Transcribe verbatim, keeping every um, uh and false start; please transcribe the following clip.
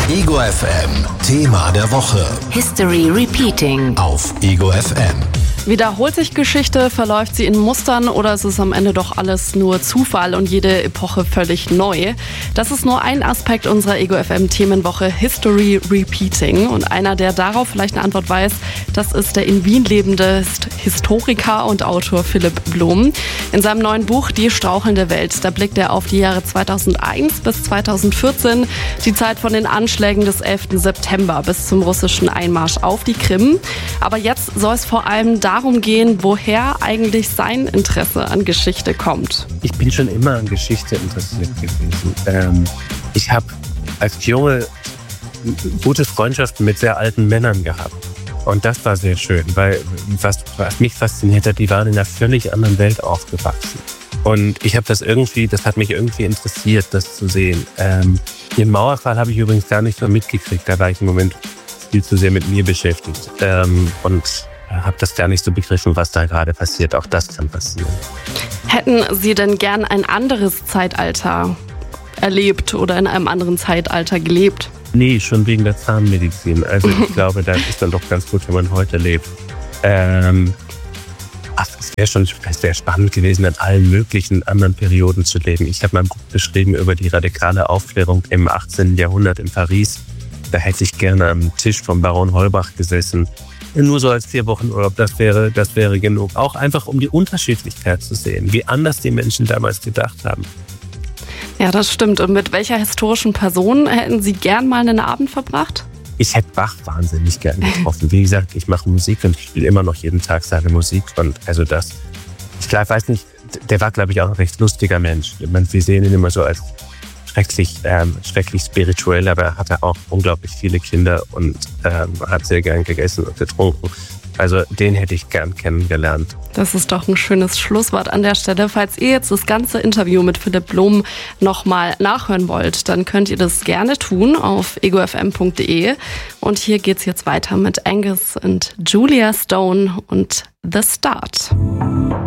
Ego F M, Thema der Woche. History Repeating. Auf Ego F M. Wiederholt sich Geschichte, verläuft sie in Mustern oder ist es am Ende doch alles nur Zufall und jede Epoche völlig neu? Das ist nur ein Aspekt unserer Ego F M Themenwoche History Repeating. Und einer, der darauf vielleicht eine Antwort weiß, das ist der in Wien lebende Historiker und Autor Philipp Blom. In seinem neuen Buch Die strauchelnde Welt, da blickt er auf die Jahre zweitausendeins bis zweitausendvierzehn, die Zeit von den Anschlägen des elften September bis zum russischen Einmarsch auf die Krim. Aber jetzt soll es vor allem darum gehen, woher eigentlich sein Interesse an Geschichte kommt. Ich bin schon immer an Geschichte interessiert gewesen. Ähm, ich habe als Junge gute Freundschaften mit sehr alten Männern gehabt. Und das war sehr schön, weil was, was mich fasziniert hat, die waren in einer völlig anderen Welt aufgewachsen. Und ich habe das irgendwie, das hat mich irgendwie interessiert, das zu sehen. Ähm, den Mauerfall habe ich übrigens gar nicht so mitgekriegt. Da war ich im Moment viel zu sehr mit mir beschäftigt. Ähm, und habe das gar nicht so begriffen, was da gerade passiert. Auch das kann passieren. Hätten Sie denn gern ein anderes Zeitalter erlebt oder in einem anderen Zeitalter gelebt? Nee, schon wegen der Zahnmedizin. Also ich glaube, da ist dann doch ganz gut, wenn man heute lebt. Ähm, ach, es wäre schon sehr spannend gewesen, in allen möglichen anderen Perioden zu leben. Ich habe mein Buch beschrieben über die radikale Aufklärung im achtzehnten Jahrhundert in Paris. Da hätte ich gerne am Tisch von Baron Holbach gesessen. Nur so als vier Wochen Urlaub, das wäre, das wäre genug. Auch einfach, um die Unterschiedlichkeit zu sehen, wie anders die Menschen damals gedacht haben. Ja, das stimmt. Und mit welcher historischen Person hätten Sie gern mal einen Abend verbracht? Ich hätte Bach wahnsinnig gern getroffen. Wie gesagt, ich mache Musik und ich spiele immer noch jeden Tag seine Musik. Und also das, ich glaub, weiß nicht, der war, glaube ich, auch ein recht lustiger Mensch. Wir sehen ihn immer so als schrecklich, ähm, schrecklich spirituell, aber er hatte auch unglaublich viele Kinder und ähm, hat sehr gern gegessen und getrunken. Also den hätte ich gern kennengelernt. Das ist doch ein schönes Schlusswort an der Stelle. Falls ihr jetzt das ganze Interview mit Philipp Blom nochmal nachhören wollt, dann könnt ihr das gerne tun auf ego f m punkt d e. Und hier geht's jetzt weiter mit Angus und Julia Stone und The Start.